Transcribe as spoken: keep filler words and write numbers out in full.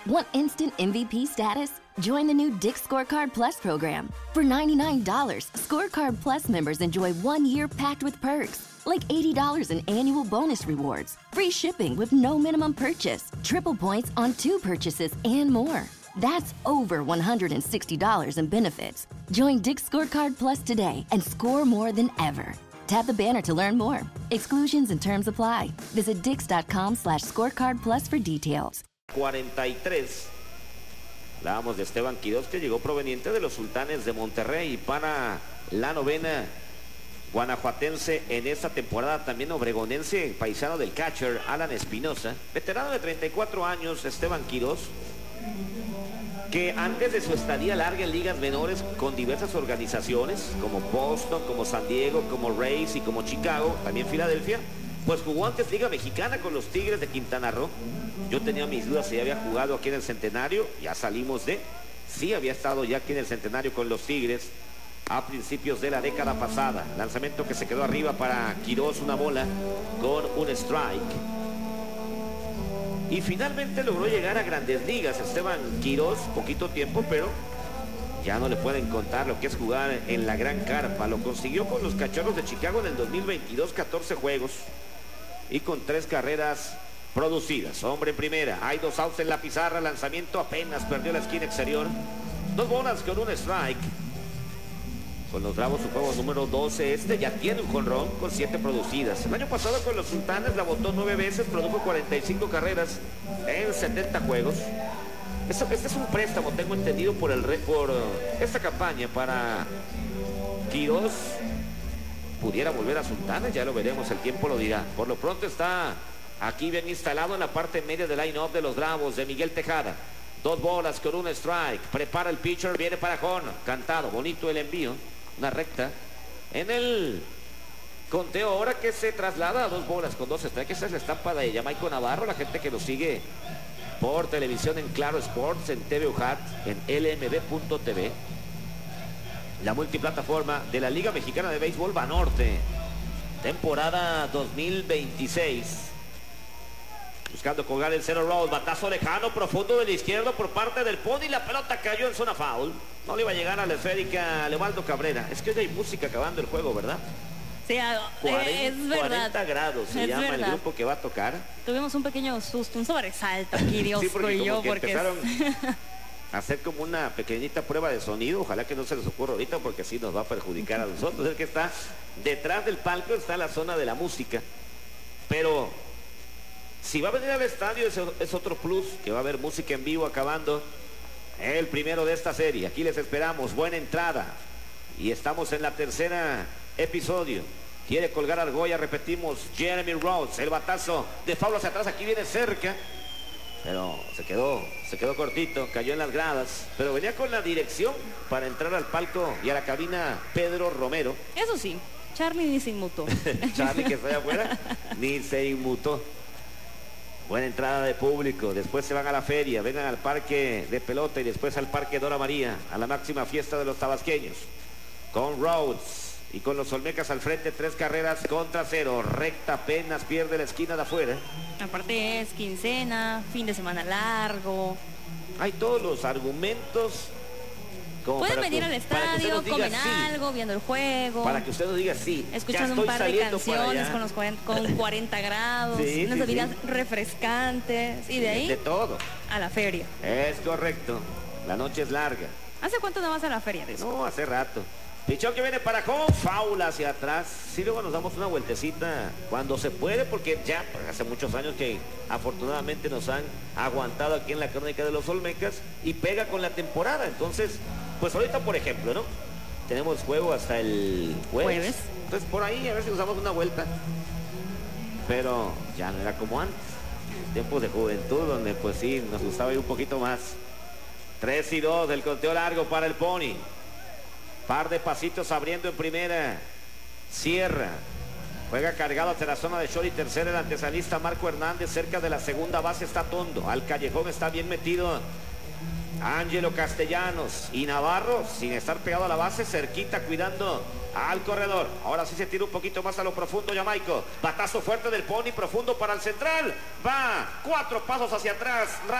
Want instant M V P status? Join the new Dick's Scorecard Plus program. For ninety-nine dollars, Scorecard Plus members enjoy one year packed with perks, like eighty dollars in annual bonus rewards, free shipping with no minimum purchase, triple points on two purchases, and more. That's over one hundred sixty dollars in benefits. Join Dick's Scorecard Plus today and score more than ever. Tap the banner to learn more. Exclusions and terms apply. Visit dix.com slash scorecard plus for details. cuarenta y tres. Hablábamos de Esteban Quirós, que llegó proveniente de los Sultanes de Monterrey para la novena guanajuatense en esta temporada. También obregonense, paisano del catcher Alan Espinosa. Veterano de treinta y cuatro años, Esteban Quirós, que antes de su estadía larga en ligas menores con diversas organizaciones, como Boston, como San Diego, como Rays y como Chicago, también Filadelfia, pues jugó antes Liga Mexicana con los Tigres de Quintana Roo. Yo tenía mis dudas si había jugado aquí en el Centenario, ya salimos de... Sí, había estado ya aquí en el Centenario con los Tigres a principios de la década pasada. Lanzamiento que se quedó arriba para Quirós, una bola con un strike. Y finalmente logró llegar a Grandes Ligas Esteban Quirós, poquito tiempo, pero ya no le pueden contar lo que es jugar en la gran carpa. Lo consiguió con los Cachorros de Chicago en el dos mil veintidós, catorce juegos y con tres carreras producidas. Hombre en primera, hay dos outs en la pizarra, lanzamiento apenas perdió la esquina exterior. Dos bolas con un strike. Con los Bravos, su juego número doce, este ya tiene un jonrón con siete producidas. El año pasado con los Sultanes la botó nueve veces, produjo cuarenta y cinco carreras en setenta juegos. Esto, este es un préstamo, tengo entendido, por, el, por uh, esta campaña para Quirós. Pudiera volver a Sultanes, ya lo veremos, el tiempo lo dirá. Por lo pronto está aquí bien instalado en la parte media del line-up de los Bravos, de Miguel Tejada. Dos bolas con un strike, prepara el pitcher, viene para Jon, cantado, bonito el envío, una recta en el conteo ahora que se traslada a dos bolas con dos strikes. Esa es la estampa de Jamaico Navarro, la gente que lo sigue por televisión en Claro Sports, en T V U J A T, en L M B punto T V, la multiplataforma de la Liga Mexicana de Béisbol Banorte, temporada dos mil veintiséis. Buscando colgar el cero road, batazo lejano, profundo del izquierdo por parte del Pony, la pelota cayó en zona foul. No le iba a llegar a la esférica a Leobaldo Cabrera. Es que hoy hay música acabando el juego, ¿verdad? Sí, cuarenta, es verdad. cuarenta grados se es llama verdad. El grupo que va a tocar. Tuvimos un pequeño susto, un sobresalto aquí, Dios, sí, porque y yo, que porque empezaron a hacer como una pequeñita prueba de sonido. Ojalá que no se les ocurra ahorita, porque así nos va a perjudicar a nosotros. El que está detrás del palco está la zona de la música, pero si va a venir al estadio es, es otro plus, que va a haber música en vivo acabando el primero de esta serie. Aquí les esperamos, buena entrada y estamos en la tercera episodio. Quiere colgar Argolla, repetimos, Jeremy Rhodes, el batazo de foul hacia atrás, aquí viene cerca, pero se quedó, se quedó cortito, cayó en las gradas, pero venía con la dirección para entrar al palco y a la cabina Pedro Romero. Eso sí, Charlie ni se inmutó. Charlie, que está allá afuera, ni se inmutó. Buena entrada de público, después se van a la feria, vengan al parque de pelota y después al parque Dora María, a la máxima fiesta de los tabasqueños. Con Rhodes y con los Olmecas al frente, tres carreras contra cero, recta apenas pierde la esquina de afuera. Aparte es quincena, fin de semana largo. Hay todos los argumentos. Pueden venir al estadio, comen algo, viendo el juego. Para que usted nos diga sí. Escuchando un par de canciones con, los cuarenta, con cuarenta grados, sí, unas sí, bebidas sí. refrescantes y de ahí de todo. A la feria. Es correcto. La noche es larga. ¿Hace cuánto no vas a la feria de eso? No, hace rato. Pichón que viene para Jon, faula hacia atrás. Sí, luego nos damos una vueltecita cuando se puede, porque ya pues, hace muchos años que afortunadamente nos han aguantado aquí en la crónica de los Olmecas y pega con la temporada. Entonces, pues ahorita, por ejemplo, ¿no? Tenemos juego hasta el jueves. jueves. Entonces, por ahí a ver si nos damos una vuelta. Pero ya no era como antes. Tiempos de juventud donde pues sí, nos gustaba ir un poquito más. tres y dos del conteo largo para el Pony. Par de pasitos abriendo en primera. Cierra. Juega cargado hacia la zona de short y tercera el antesalista Marco Hernández. Cerca de la segunda base está Tondo. Al callejón está bien metido Ángelo Castellanos. Y Navarro, sin estar pegado a la base, cerquita cuidando al corredor. Ahora sí se tira un poquito más a lo profundo Jamaico. Batazo fuerte del Pony, profundo para el central. Va cuatro pasos hacia atrás.